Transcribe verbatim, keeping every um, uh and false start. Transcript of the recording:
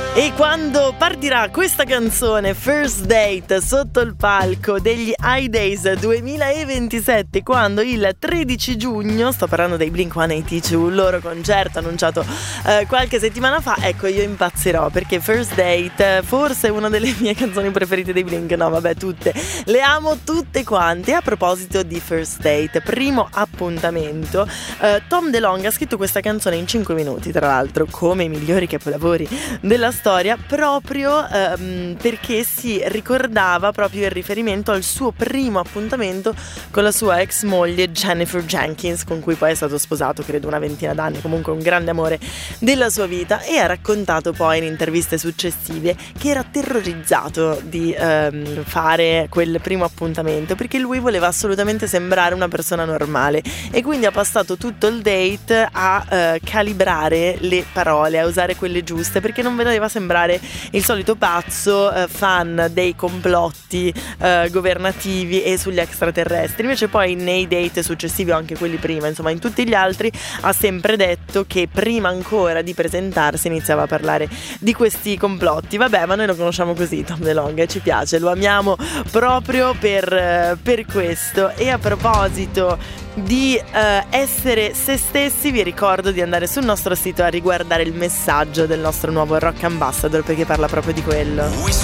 E quando partirà questa canzone First Date sotto il palco degli I-Days duemilaventisette, quando il tredici giugno, sto parlando dei Blink centottantadue, il loro concerto annunciato eh, qualche settimana fa, ecco io impazzirò, perché First Date forse è una delle mie canzoni preferite dei Blink. No vabbè, tutte, le amo tutte quante. A proposito di First Date, primo appuntamento, eh, Tom DeLonge ha scritto questa canzone in cinque minuti, tra l'altro, come i migliori capolavori della storia, proprio ehm, perché si ricordava proprio il riferimento al suo primo appuntamento con la sua ex moglie Jennifer Jenkins, con cui poi è stato sposato credo una ventina d'anni, comunque un grande amore della sua vita. E ha raccontato poi in interviste successive che era terrorizzato di ehm, fare quel primo appuntamento, perché lui voleva assolutamente sembrare una persona normale e quindi ha passato tutto il date a eh, calibrare le parole, a usare quelle giuste, perché non vedeva sembrare il solito pazzo eh, fan dei complotti eh, governativi e sugli extraterrestri. Invece poi nei date successivi o anche quelli prima, insomma in tutti gli altri, ha sempre detto che prima ancora di presentarsi iniziava a parlare di questi complotti. Vabbè, ma noi lo conosciamo così Tom DeLonge, ci piace, lo amiamo proprio per, per questo. E a proposito di uh, essere se stessi, vi ricordo di andare sul nostro sito a riguardare il messaggio del nostro nuovo Rock Ambassador, perché parla proprio di quello.